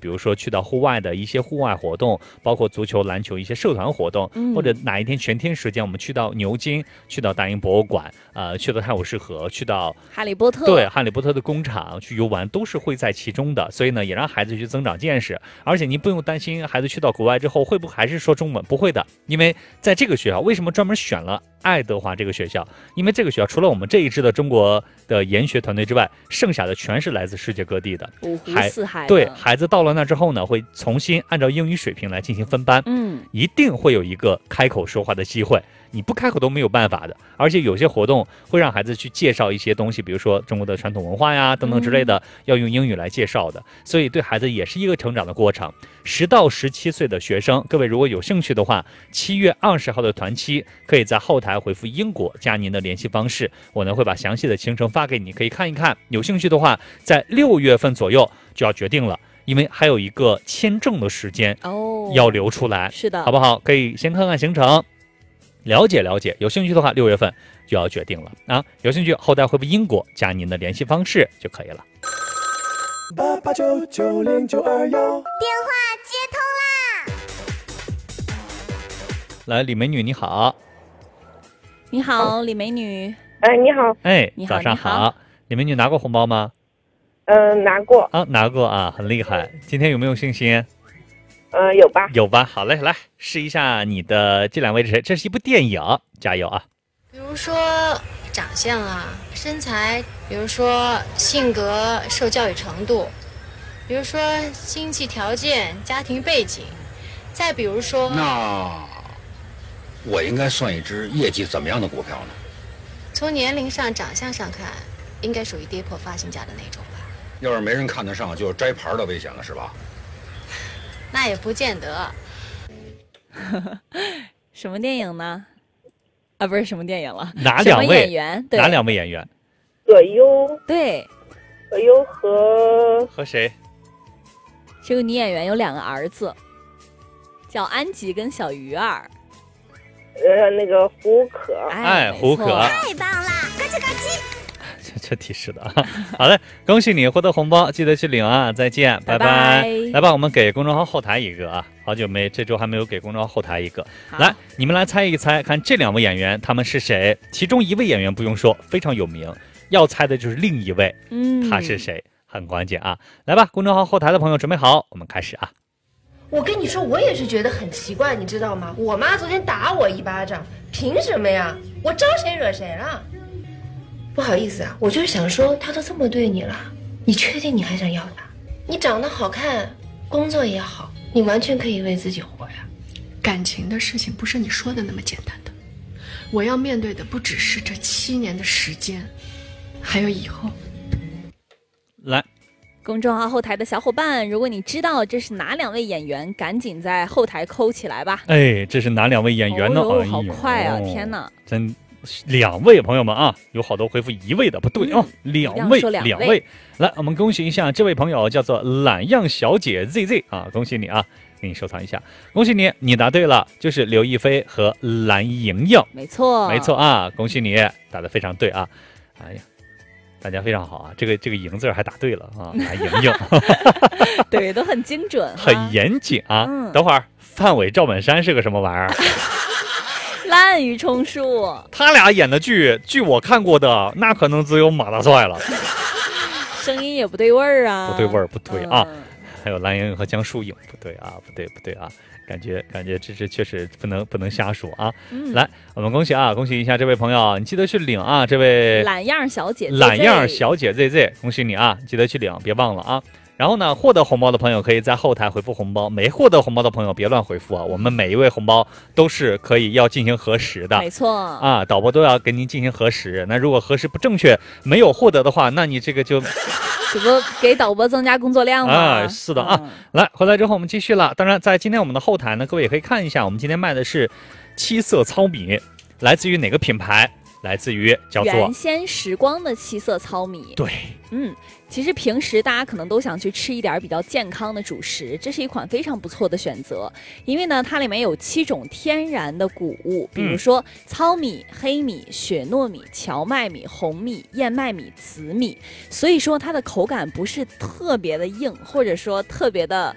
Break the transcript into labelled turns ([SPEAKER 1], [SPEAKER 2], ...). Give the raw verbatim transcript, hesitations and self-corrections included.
[SPEAKER 1] 比如说去到户外的一些户外活动，包括足球、篮球一些社团活动，
[SPEAKER 2] 嗯、
[SPEAKER 1] 或者哪一天全天时间我们去到牛津，去到大英博物馆，呃，去到泰晤士河，去到
[SPEAKER 2] 哈利波特，
[SPEAKER 1] 对哈利波特的工厂去游玩，都是会在其中的。所以呢，也让孩子去增长见识，而且你不用担心孩子去到国外之后会不会还是说中文，不会的，因为在这个学校，为什么专门选了爱德华这个学校？因为这个学校除了我们这一支的中国的研学团队之外，剩下的全是来自世界各地的，
[SPEAKER 2] 五湖四海的。
[SPEAKER 1] 对，孩子到了那之后呢，会重新按照英语水平来进行分班，
[SPEAKER 2] 嗯，
[SPEAKER 1] 一定会有一个开口说话的机会，你不开口都没有办法的。而且有些活动会让孩子去介绍一些东西，比如说中国的传统文化呀等等之类的，嗯、要用英语来介绍的，所以对孩子也是一个成长的过程。十到十七岁的学生，各位如果有兴趣的话，七月二十号的团期可以在后台回复英国加您的联系方式，我呢会把详细的行程发给你，可以看一看。有兴趣的话，在六月份左右就要决定了，因为还有一个签证的时间哦要留出来，
[SPEAKER 2] 是的，
[SPEAKER 1] 好不好？可以先看看行程，了解了解。有兴趣的话，六月份就要决定了啊！有兴趣后台回复英国加您的联系方式就可以了。
[SPEAKER 3] 八八九九零九二幺，
[SPEAKER 4] 电话接通啦！
[SPEAKER 1] 来，李美女你好。
[SPEAKER 2] 你好，李美女。
[SPEAKER 5] 哎，你好。
[SPEAKER 1] 哎，
[SPEAKER 2] 你好，
[SPEAKER 1] 早上
[SPEAKER 2] 好。
[SPEAKER 1] 好。李美女拿过红包吗？
[SPEAKER 5] 嗯、呃，拿过。
[SPEAKER 1] 啊，拿过啊，很厉害。今天有没有信心？
[SPEAKER 5] 嗯、呃，有吧。
[SPEAKER 1] 有吧。好嘞，来试一下你的这两位是谁？这是一部电影，加油啊！
[SPEAKER 6] 比如说长相啊，身材，比如说性格、受教育程度，比如说经济条件、家庭背景，再比如说……
[SPEAKER 7] 那我应该算一只业绩怎么样的股票呢？
[SPEAKER 6] 从年龄上、长相上看，应该属于跌破发行价的那种吧。
[SPEAKER 7] 要是没人看得上，就有摘牌的危险了，是吧？
[SPEAKER 6] 那也不见得。
[SPEAKER 2] 什么电影呢？啊，不是什么电影了。
[SPEAKER 1] 哪两位
[SPEAKER 2] 演员？
[SPEAKER 1] 哪两位演员？
[SPEAKER 5] 葛优。
[SPEAKER 2] 对。
[SPEAKER 5] 葛优和
[SPEAKER 1] 和谁？
[SPEAKER 2] 这个女演员有两个儿子，叫安吉跟小鱼儿。
[SPEAKER 5] 呃，那个胡可。
[SPEAKER 1] 哎，胡可。
[SPEAKER 4] 太棒了，咯吱咯吱。
[SPEAKER 1] 这这提示的啊！好嘞，恭喜你获得红包，记得去领啊！再见，拜拜。
[SPEAKER 2] 拜拜
[SPEAKER 1] 来吧，我们给公众号后台一个啊，好久没这周还没有给公众号后台一个。来，你们来猜一猜，看这两位演员他们是谁？其中一位演员不用说，非常有名，要猜的就是另一位，
[SPEAKER 2] 嗯，
[SPEAKER 1] 他是谁？很关键啊！来吧，公众号后台的朋友准备好，我们开始啊！
[SPEAKER 8] 我跟你说，我也是觉得很奇怪，你知道吗？我妈昨天打我一巴掌，凭什么呀？我招谁惹谁了？不好意思啊，我就是想说，她都这么对你了，你确定你还想要她？你长得好看，工作也好，你完全可以为自己活呀。
[SPEAKER 9] 感情的事情不是你说的那么简单的，我要面对的不只是这七年的时间，还有以后。
[SPEAKER 1] 来，
[SPEAKER 2] 公众号后台的小伙伴，如果你知道这是哪两位演员，赶紧在后台扣起来吧。
[SPEAKER 1] 哎，这是哪两位演员呢？
[SPEAKER 2] 哦
[SPEAKER 1] 哎、
[SPEAKER 2] 好快啊！天哪，
[SPEAKER 1] 真两位朋友们啊，有好多回复一位的，不对、嗯、哦，两位
[SPEAKER 2] 两位
[SPEAKER 1] 两位。来，我们恭喜一下这位朋友，叫做懒样小姐 Z Z 啊，恭喜你啊！给你收藏一下，恭喜你，你答对了，就是刘亦菲和蓝盈莹，
[SPEAKER 2] 没错，
[SPEAKER 1] 没错啊，恭喜你，答得非常对啊！哎呀。大家非常好啊，这个这个赢字还答对了啊，蓝盈莹，
[SPEAKER 2] 对，都很精准，
[SPEAKER 1] 很严谨啊。
[SPEAKER 2] 嗯、
[SPEAKER 1] 等会儿范伟赵本山是个什么玩意儿？
[SPEAKER 2] 滥竽充数。
[SPEAKER 1] 他俩演的剧，据我看过的，那可能只有马大帅了。
[SPEAKER 2] 声音也不对味儿啊，
[SPEAKER 1] 不对味儿，不对啊。
[SPEAKER 2] 嗯、
[SPEAKER 1] 还有蓝盈莹和江疏影，不对啊，不对不对啊。感觉感觉这是确实不能不能瞎说啊！
[SPEAKER 2] 嗯、
[SPEAKER 1] 来，我们恭喜啊，恭喜一下这位朋友，你记得去领啊，这位
[SPEAKER 2] 懒样小姐 Z Z，
[SPEAKER 1] 懒样小姐 Z Z， 恭喜你啊，记得去领，别忘了啊！然后呢，获得红包的朋友可以在后台回复红包，没获得红包的朋友别乱回复啊！我们每一位红包都是可以要进行核实的，
[SPEAKER 2] 没错
[SPEAKER 1] 啊，导播都要给您进行核实。那如果核实不正确，没有获得的话，那你这个就。
[SPEAKER 2] 这不给导播增加工作量吗？
[SPEAKER 1] 啊，是的啊。嗯、来，回来之后我们继续了。当然，在今天我们的后台呢，各位也可以看一下，我们今天卖的是七色糙米，来自于哪个品牌？来自于叫做
[SPEAKER 2] 原先时光的七色糙米。
[SPEAKER 1] 对，
[SPEAKER 2] 嗯，其实平时大家可能都想去吃一点比较健康的主食，这是一款非常不错的选择，因为呢，它里面有七种天然的谷物，比如说糙米、黑米、雪糯米、荞麦米、红米、燕麦米、紫米，所以说它的口感不是特别的硬，或者说特别的